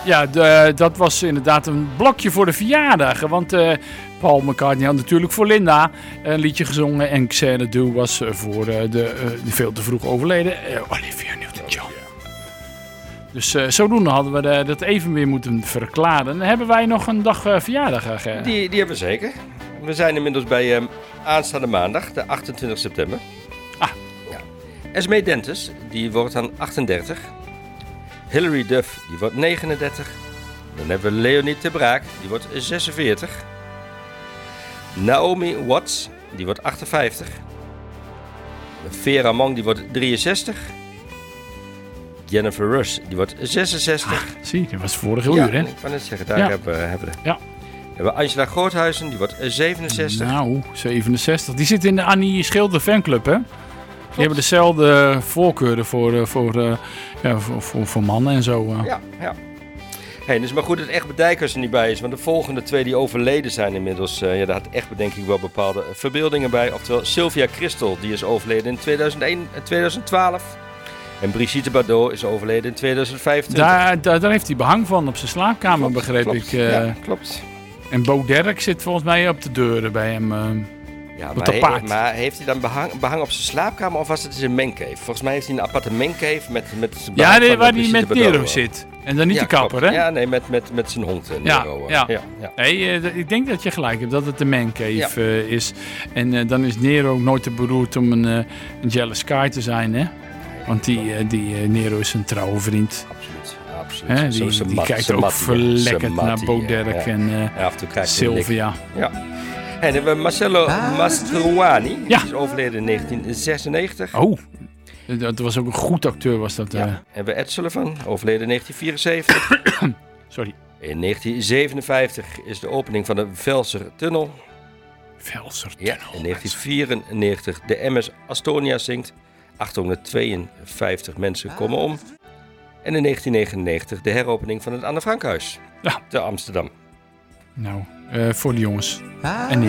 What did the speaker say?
Ja, dat was inderdaad een blokje voor de verjaardag. Want Paul McCartney had natuurlijk voor Linda een liedje gezongen. En Xanadu was voor de veel te vroeg overleden Olivia Newton-John. Dus zodoende hadden we dat even weer moeten verklaren. Hebben wij nog een dag verjaardag? Die hebben we zeker. We zijn inmiddels bij aanstaande maandag, de 28 september. Ah. Ja. Esmee Dentes, die wordt dan 38. Hilary Duff, die wordt 39. Dan hebben we Leonie Ter Braak, die wordt 46. Naomi Watts, die wordt 58. Vera Mong, die wordt 63. Jennifer Rush, die wordt 66. Zie, dat was vorige uur, hè? Ik kan het zeggen, daar hebben we. Ja. We hebben Angela Groothuizen, die wordt 67. Nou, 67. Die zit in de Annie Schilder fanclub, hè? Die hebben dezelfde voorkeuren voor mannen en zo. Ja. Hey, dus maar goed dat Egbert Dijkers er niet bij is. Want de volgende 2 die overleden zijn inmiddels... daar had Egbert denk ik wel bepaalde verbeeldingen bij. Oftewel Sylvia Christel, die is overleden in 2012. En Brigitte Bardot is overleden in 2025. Daar heeft hij behang van op zijn slaapkamer, begreep ik. Ja, klopt. En Bo Derk zit volgens mij op de deuren bij hem. Maar heeft hij dan behang op zijn slaapkamer of was het in zijn mancave? Volgens mij heeft hij een aparte mancave met waar hij met Nero zit. En dan niet de kapper, klopt. hè? Ja, nee, met zijn hond Nero. Ja. Nee, ik denk dat je gelijk hebt, dat het de mancave is. En dan is Nero nooit te beroerd om een Jealous Sky te zijn, hè? Want die Nero is een trouwe vriend. Absoluut. Die kijkt ook verlekkerd naar Bo Derk en Sylvia. Ja. En dan hebben we Marcello Mastroianni. Die is overleden in 1996. Oh, dat was ook een goed acteur, was dat. En we hebben Ed Sullivan, overleden in 1974. Sorry. In 1957 is de opening van de Velsertunnel. Ja, in 1994 de MS Astonia zinkt. 852 mensen komen om. En in 1999 de heropening van het Anne Frankhuis te Amsterdam. Nou, voor de jongens. En